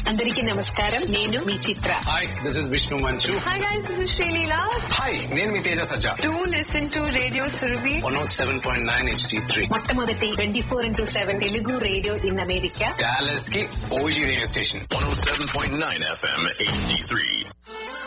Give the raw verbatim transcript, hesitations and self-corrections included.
అందరికీ నమస్కారం. నేను మీ చిత్ర. హాయ్, దిస్ ఇస్ విష్ణు మంచు. Hi guys, this is Sreeleela. Hi, నేను మీ తేజ సజ్జా. Do listen to radio Surabhi one oh seven point nine H D three, మొట్టమొదటి twenty four into seven Telugu radio in America. Dallas కి OG radio station. one oh seven point nine F M H D three.